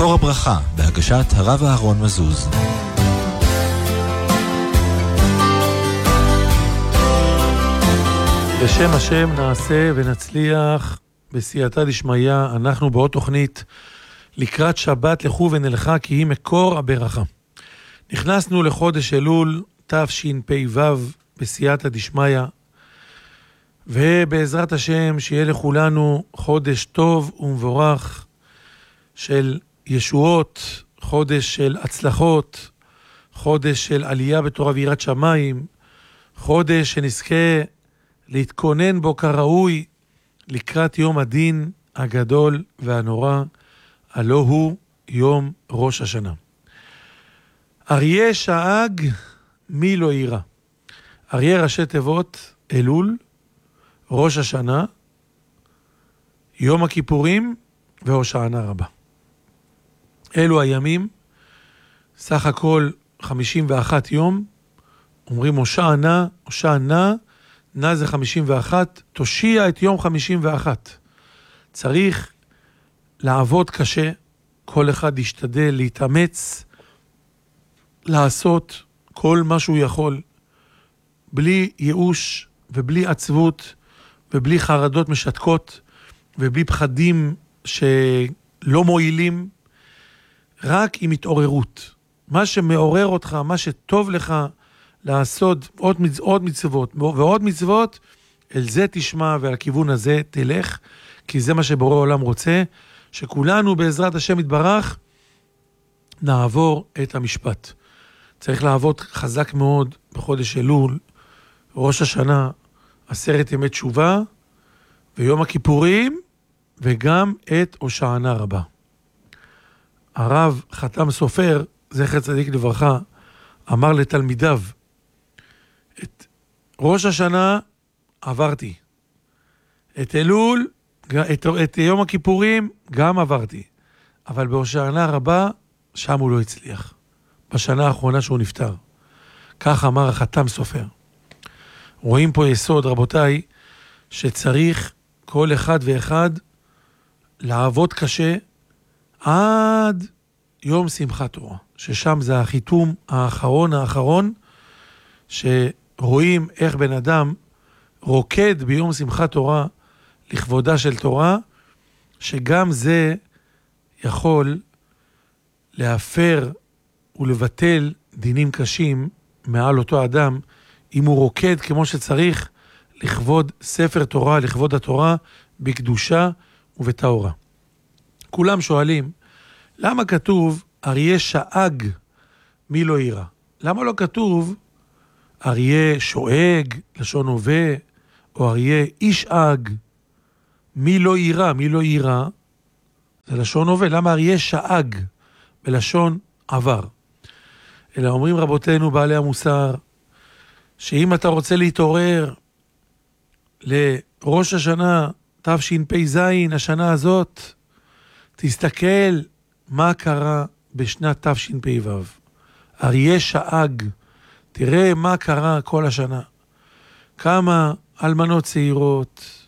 מקור הברכה, בהגשת הרב אהרון מזוז. בשם השם נעשה ונצליח בסייעתא דשמיא. אנחנו בעוד תוכנית לקראת שבת לכו ונלכה, כי היא מקור הברכה. נכנסנו לחודש אלול תשפ"ו בסייעתא דשמיא, ובעזרת השם שיהיה לכולנו חודש טוב ומבורך של ישועות, חודש של הצלחות, חודש של עלייה בתורה ויראת שמיים, חודש שנזכה להתכונן בו כראוי לקראת יום הדין הגדול והנורא, הלא הוא יום ראש השנה. אריה שאג מי לא יירא. אריה ראשי תיבות אלול, ראש השנה, יום הכיפורים והושענא רבה. אלו הימים, סך הכל 51 יום. אומרים הושענא, הושענא, נא זה 51, תושיע את יום 51. צריך לעבוד קשה, כל אחד ישתדל להתאמץ, לעשות כל מה שהוא יכול, בלי ייאוש ובלי עצבות ובלי חרדות משתקות ובלי פחדים שלא מועילים, רק עם התעוררות. מה שמעורר אותך, מה שטוב לך לעשות, עוד מצוות ועוד מצוות, אל זה תשמע ועל הכיוון הזה תלך, כי זה מה שבורא העולם רוצה, שכולנו בעזרת השם יתברך נעבור את המשפט. צריך לעבוד חזק מאוד בחודש אלול, ראש השנה, 10 ימי תשובה, ויום הכיפורים, וגם את הושענא רבה. הרב חתם סופר, זכר צדיק לברכה, אמר לתלמידיו, את ראש השנה עברתי, את אלול, את יום הכיפורים גם עברתי, אבל בהושענא רבה שם הוא לא הצליח, בשנה האחרונה שהוא נפטר. כך אמר החתם סופר. רואים פה יסוד, רבותיי, שצריך כל אחד ואחד לעבוד קשה עד יום שמחת תורה, ששם זה החיתום האחרון, שרואים איך בן אדם רוקד ביום שמחת תורה לכבודה של תורה, שגם זה יכול להפר ולבטל דינים קשים מעל אותו אדם, אם הוא רוקד כמו שצריך לכבוד ספר תורה, לכבוד התורה בקדושה ובטהרה. כולם שואלים, למה כתוב אריה שאג מי לא יירא? למה לא כתוב אריה שואג, לשון הווה, או אריה ישאג מי לא יירא? מי לא יירא זה לשון הווה. למה אריה שאג בלשון עבר? אלא אומרים רבותינו בעלי המוסר, שאם אתה רוצה להתעורר לראש השנה תשפ"ז, השנה הזאת, תסתכל מה קרה בשנת תשפ"ו. אריה שאג, תראה מה קרה כל השנה. כמה אלמנות צעירות,